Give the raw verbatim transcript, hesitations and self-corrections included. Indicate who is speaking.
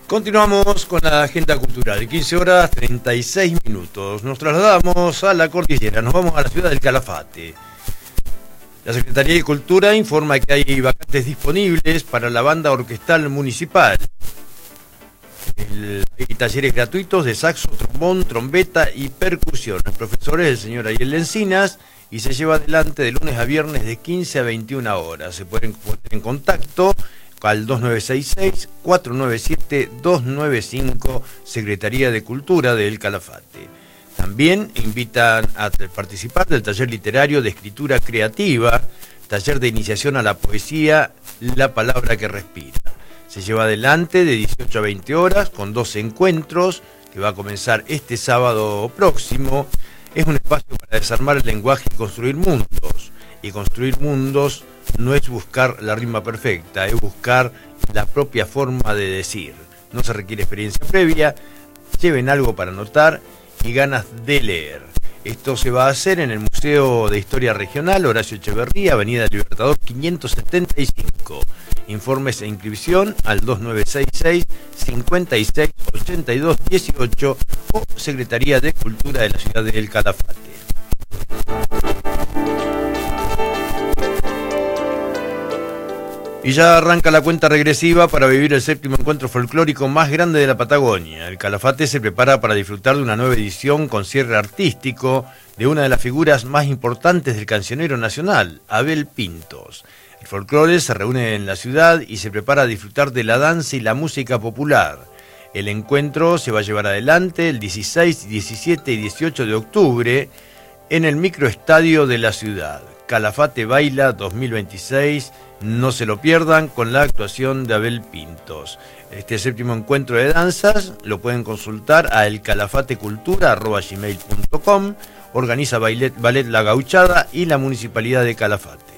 Speaker 1: Continuamos con la agenda cultural, quince horas treinta y seis minutos. Nos trasladamos a la cordillera, nos vamos a la ciudad del Calafate. La Secretaría de Cultura informa que hay vacantes disponibles para la banda orquestal municipal. El, hay talleres gratuitos de saxo, trombón, trompeta y percusión. El profesor es el señor Ariel Encinas y se lleva adelante de lunes a viernes de quince a veintiuna horas. Se pueden poner en contacto al dos nueve seis seis, cuatro nueve siete, dos nueve cinco, Secretaría de Cultura del Calafate. También invitan a participar del taller literario de escritura creativa, taller de iniciación a la poesía, La Palabra que Respira. Se lleva adelante de dieciocho a veinte horas con dos encuentros que va a comenzar este sábado próximo. Es un espacio para desarmar el lenguaje y construir mundos. Y construir mundos no es buscar la rima perfecta, es buscar la propia forma de decir. No se requiere experiencia previa, lleven algo para anotar y ganas de leer. Esto se va a hacer en el Museo de Historia Regional Horacio Echeverría, Avenida Libertador quinientos setenta y cinco. Informes e inscripción al dos nueve seis seis, cincuenta y seis, ochenta y dos dieciocho o Secretaría de Cultura de la Ciudad del Calafate. Y ya arranca la cuenta regresiva para vivir el séptimo encuentro folclórico más grande de la Patagonia. El Calafate se prepara para disfrutar de una nueva edición con cierre artístico de una de las figuras más importantes del cancionero nacional, Abel Pintos. El folclore se reúne en la ciudad y se prepara a disfrutar de la danza y la música popular. El encuentro se va a llevar adelante el dieciséis, diecisiete y dieciocho de octubre en el microestadio de la ciudad. Calafate Baila dos mil veintiséis, no se lo pierdan con la actuación de Abel Pintos. Este séptimo encuentro de danzas lo pueden consultar a elcalafatecultura arroba gmail punto com, organiza Ballet, Ballet La Gauchada y la Municipalidad de Calafate.